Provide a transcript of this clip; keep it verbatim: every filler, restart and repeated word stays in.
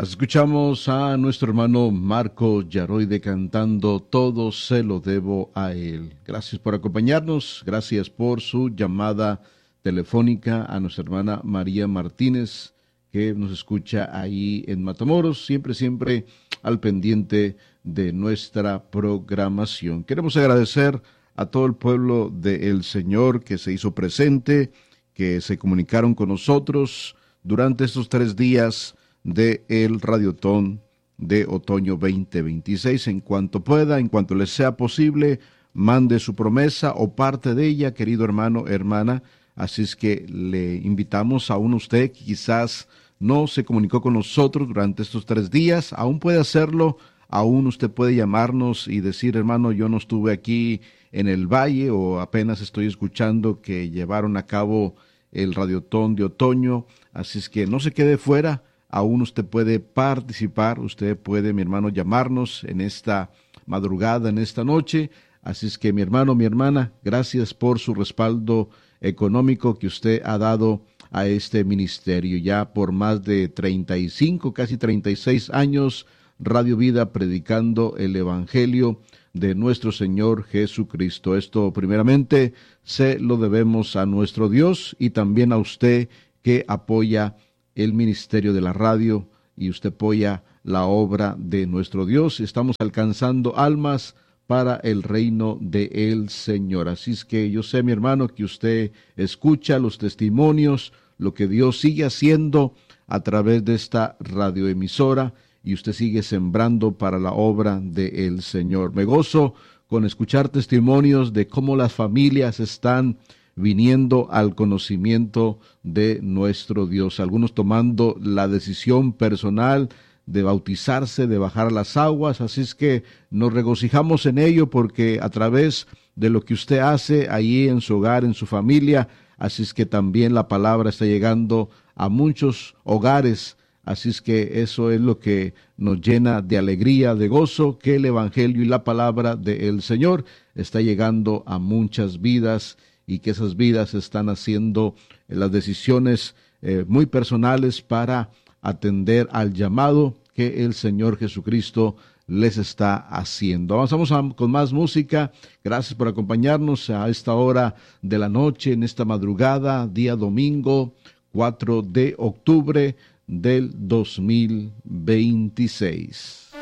Escuchamos a nuestro hermano Marco Yaroide cantando Todo se lo debo a él. Gracias por acompañarnos, gracias por su llamada telefónica a nuestra hermana María Martínez, que nos escucha ahí en Matamoros, siempre, siempre al pendiente de nuestra programación. Queremos agradecer a todo el pueblo del Señor que se hizo presente, que se comunicaron con nosotros durante estos tres días de el Radiotón de Otoño veinte veintiséis. En cuanto pueda, en cuanto les sea posible, mande su promesa o parte de ella, querido hermano, hermana. Así es que le invitamos aún usted, que quizás no se comunicó con nosotros durante estos tres días, aún puede hacerlo, aún usted puede llamarnos y decir, hermano, yo no estuve aquí en el valle o apenas estoy escuchando que llevaron a cabo el Radiotón de Otoño. Así es que no se quede fuera. Aún usted puede participar, usted puede, mi hermano, llamarnos en esta madrugada, en esta noche. Así es que, mi hermano, mi hermana, gracias por su respaldo económico que usted ha dado a este ministerio. Ya por más de treinta y cinco, casi treinta y seis años, Radio Vida predicando el Evangelio de nuestro Señor Jesucristo. Esto, primeramente, se lo debemos a nuestro Dios y también a usted que apoya el ministerio de la radio y usted apoya la obra de nuestro Dios. Estamos alcanzando almas para el reino de el Señor. Así es que yo sé, mi hermano, que usted escucha los testimonios, lo que Dios sigue haciendo a través de esta radioemisora y usted sigue sembrando para la obra de el Señor. Me gozo con escuchar testimonios de cómo las familias están viniendo al conocimiento de nuestro Dios, algunos tomando la decisión personal de bautizarse, de bajar a las aguas. Así es que nos regocijamos en ello porque a través de lo que usted hace allí en su hogar, en su familia, así es que también la palabra está llegando a muchos hogares. Así es que eso es lo que nos llena de alegría, de gozo, que el Evangelio y la palabra del Señor está llegando a muchas vidas y que esas vidas están haciendo las decisiones eh, muy personales para atender al llamado que el Señor Jesucristo les está haciendo. Avanzamos a, con más música. Gracias por acompañarnos a esta hora de la noche, en esta madrugada, día domingo, cuatro de octubre del dos mil veintiséis.